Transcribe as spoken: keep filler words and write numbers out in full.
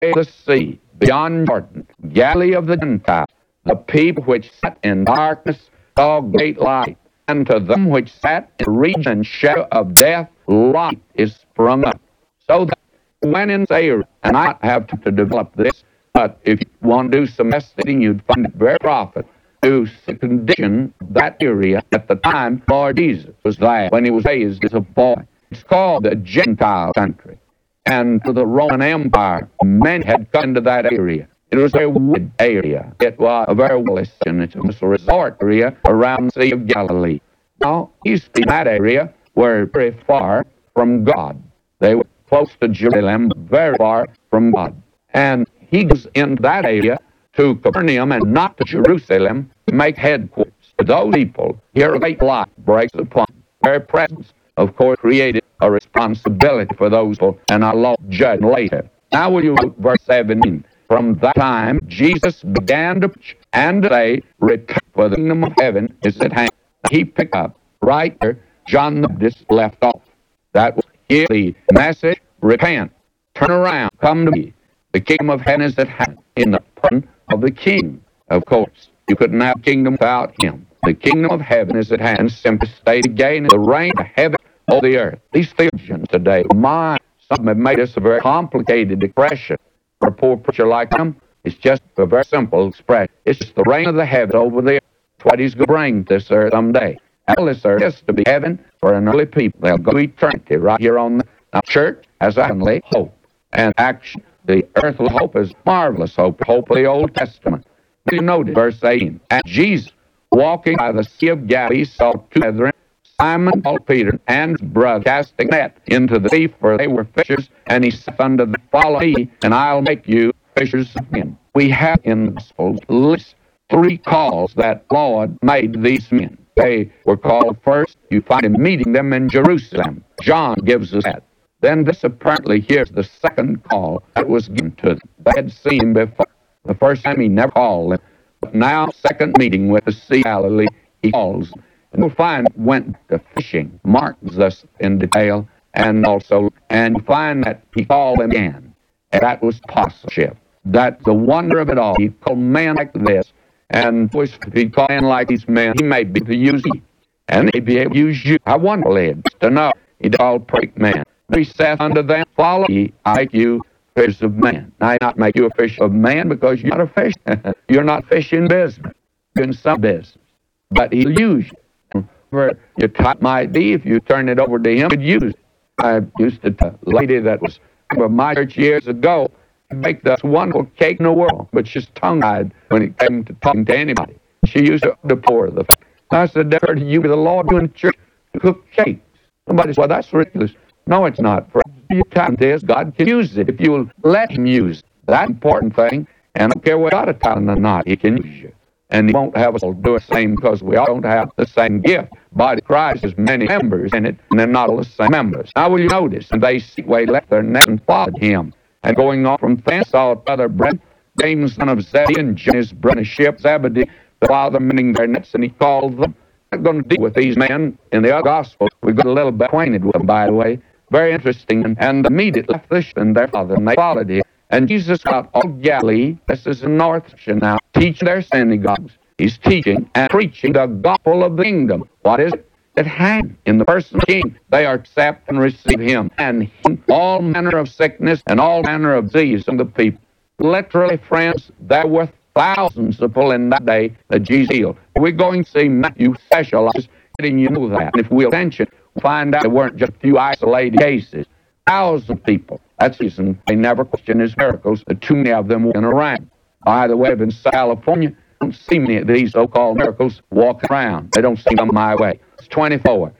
the sea, beyond Jordan, Galilee of the Gentiles, the people which sat in darkness saw great light, and to them which sat in region and shadow of death, light is sprung up. So that when in Aaron, and I have to, to develop this, but if you want to do some estimating, you'd find it very profitable to the condition of that area at the time Lord Jesus was there when he was raised as a boy. It's called the Gentile country. And to the Roman Empire, men had come into that area. It was a wood area. It was a very well established. It was a resort area around the Sea of Galilee. Now, these people in that area were very far from God. They were close to Jerusalem, but very far from God. And he goes into that area to Capernaum and not to Jerusalem to make headquarters. To those people, here a great light breaks upon them. Their presence, of course, created a responsibility for those people, and our Lord judged later. Now will you look verse seventeen. From that time, Jesus began to preach and to say, return, for the kingdom of heaven is at hand. He picked up right there, John the Baptist left off. That was here the message, repent, turn around, come to me. The kingdom of heaven is at hand in the person of the king. Of course, you couldn't have a kingdom without him. The kingdom of heaven is at hand. Simply stated again, the reign of heaven over the earth. These theologians today, my, some have made this a very complicated expression. For a poor preacher like them, it's just a very simple expression. It's just the reign of the heavens over the earth. It's what he's going to bring to this earth someday. And this earth is to be heaven for an earthly people. They'll go to eternity right here on the now, church has a heavenly hope. And action, the earthly hope is marvelous hope, hope of the Old Testament. You notice verse eighteen. And Jesus, walking by the Sea of Galilee, saw two brethren, Simon called Peter, and his brother, casting net into the sea, for they were fishers. And he said unto them, follow me, and I'll make you fishers of men. We have in the Gospels list three calls that Lord made these men. They were called first. You find him meeting them in Jerusalem. John gives us that. Then this apparently here's the second call that was given to them. They had seen him before. The first time he never called them. But now, second meeting with the Sea of Galilee, he calls them. And we'll find went to fishing, marks us in detail, and also, and you find that he called them in. And that was apostleship. That's the wonder of it all. He called men like this. And if he called men like these men, he may be able to use you. And he'd be able to use you. I wonder, lad, to know he called perfect men. He saith unto them, follow me, I make you fishers of men. I not make you a fisher of man because you're not a fish. You're not fishing business. You're in some business. But he'll use you. Where your type might be, if you turn it over to him, he'd use it. I used to tell a lady that was from my church years ago, make the wonderful cake in the world, but she's tongue-tied when it came to talking to anybody. She used to, to pour the I said, never do you be the Lord doing the church to cook cakes. Somebody said, well, that's ridiculous. No, it's not. For your talent is, God can use it if you will let him use it. That's an important thing, and I don't care what God a talent or not, he can use you. And he won't have us all do the same because we all don't have the same gift. Body of Christ has many members in it, and they're not all the same members. Now will you notice, and they straightway left their nets and followed him. And going on from thence saw other brethren, James son of Zebedee, and John his brother in the ship, Zebedee, the father mending their nets, and he called them. I'm going to deal with these men in the other gospel. We got a little bit acquainted with them, by the way. Very interesting. And, and immediately left the ship and their father, and they followed him. And Jesus got all Galilee, this is in North now, teaching their synagogues. He's teaching and preaching the gospel of the kingdom. What is it? At hand in the person of the king, they are accept and receive him. And him, all manner of sickness and all manner of disease of the people. Literally, friends, there were thousands of people in that day that Jesus healed. We're going to see Matthew specialize in you know that. And if we'll attention, we'll find out there weren't just a few isolated cases. Thousands of people. That's the reason they never question his miracles. The too many of them walking around. By the way, in California, I don't see many of these so-called miracles walking around. They don't see them my way. It's twenty-four.